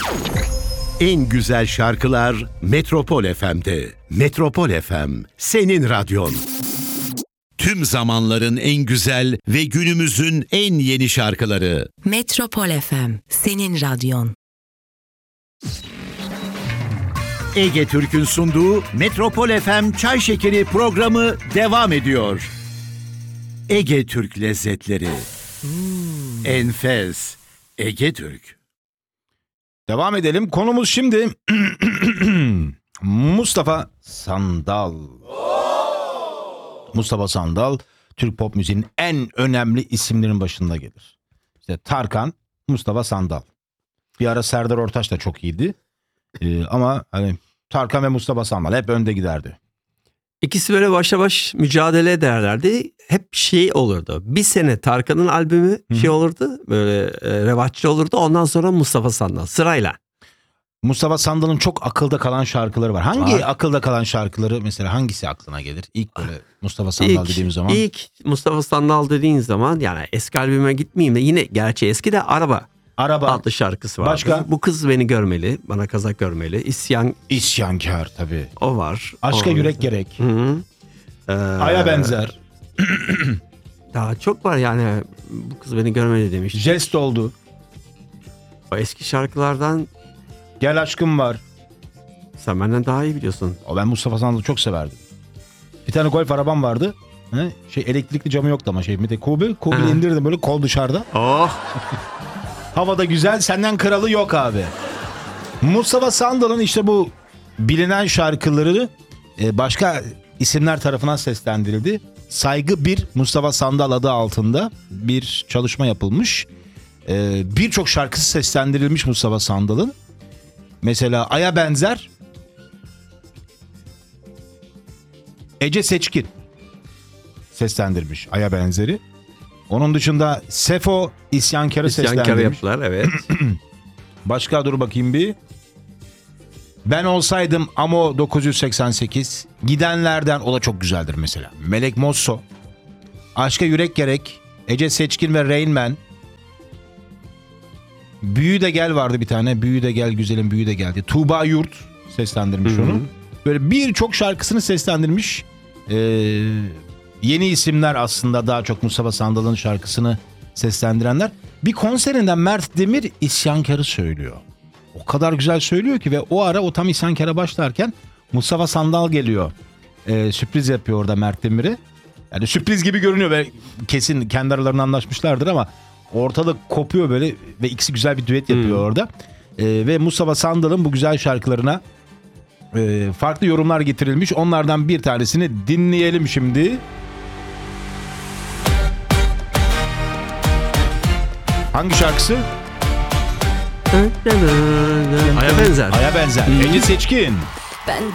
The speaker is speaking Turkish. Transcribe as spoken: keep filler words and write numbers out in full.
En güzel şarkılar Metropol F M'de. Metropol F M, senin radyon. Tüm zamanların en güzel ve günümüzün en yeni şarkıları. Metropol F M, senin radyon. Ege Türk'ün sunduğu Metropol F M Çay Şekeri programı devam ediyor. Ege Türk lezzetleri. Hmm. Enfes. Ege Türk. Devam edelim. Konumuz şimdi Mustafa Sandal. Mustafa Sandal, Türk pop müziğinin en önemli isimlerin başında gelir. İşte Tarkan, Mustafa Sandal. Bir ara Serdar Ortaç da çok iyiydi. Ee, ama hani Tarkan ve Mustafa Sandal hep önde giderdi. İkisi böyle başa baş mücadele ederlerdi. Hep şey olurdu. Bir sene Tarkan'ın albümü Hı. şey olurdu. Böyle e, revaççı olurdu. Ondan sonra Mustafa Sandal sırayla. Mustafa Sandal'ın çok akılda kalan şarkıları var. Hangi var. akılda kalan şarkıları mesela hangisi aklına gelir? İlk böyle Mustafa Sandal ilk, dediğim zaman. İlk Mustafa Sandal dediğin zaman yani eski albüme gitmeyeyim de yine gerçi eski de Araba. Araba adlı şarkısı var. Başka? Bu kız beni görmeli, bana kazak görmeli. İsyan. İsyankar tabii. O var. Aşka o yürek gerek. Hı hı. Ee, Aya benzer. Daha çok var yani. Bu kız beni görmeli demiş. Jest oldu. O eski şarkılardan. Gel aşkım var. Sen benden daha iyi biliyorsun. O ben Mustafa Sandal'ı çok severdim. Bir tane golf arabam vardı. He? Şey elektrikli camı yoktu ama şey bir de kubi. Kubi indirdim böyle kol dışarıda. Oh. Havada güzel, senden kralı yok abi. Mustafa Sandal'ın işte bu bilinen şarkıları başka isimler tarafından seslendirildi. Saygı bir Mustafa Sandal adı altında bir çalışma yapılmış. Birçok şarkısı seslendirilmiş Mustafa Sandal'ın. Mesela Aya benzer Ece Seçkin seslendirmiş Aya benzeri. Onun dışında Sefo İsyankar'ı seslendirmiş. İsyankar'ı yaptılar, evet. Başka dur bakayım bir. Ben olsaydım Amo dokuz yüz seksen sekiz. Gidenlerden o da çok güzeldir mesela. Melek Mosso. Aşka yürek gerek. Ece Seçkin ve Rain Man. Büyü de gel vardı bir tane. Büyü de gel güzelim büyü de geldi. Tuğba Yurt seslendirmiş Hı-hı. onu. Böyle birçok şarkısını seslendirmiş. Ee, yeni isimler aslında daha çok Mustafa Sandal'ın şarkısını seslendirenler. Bir konserinden Mert Demir İsyankar'ı söylüyor. O kadar güzel söylüyor ki ve o ara o tam İsyankar'a başlarken Mustafa Sandal geliyor. Ee, sürpriz yapıyor orada Mert Demir'e. Yani sürpriz gibi görünüyor ve kesin kendi aralarında anlaşmışlardır ama ortalık kopuyor böyle ve ikisi güzel bir düet yapıyor hmm. orada. Ee, ve Mustafa Sandal'ın bu güzel şarkılarına e, farklı yorumlar getirilmiş. Onlardan bir tanesini dinleyelim şimdi. Hangi şarkısı? Aya benzer. Aya benzer. Hmm. Ece Seçkin. Ben